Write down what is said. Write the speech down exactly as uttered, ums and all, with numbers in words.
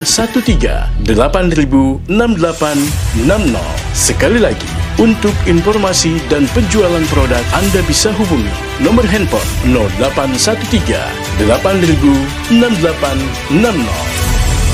satu tiga delapan ribu enam delapan enam nol. Sekali lagi, untuk informasi dan penjualan produk Anda bisa hubungi nomor handphone nol delapan satu tiga delapan ribu enam delapan enam nol.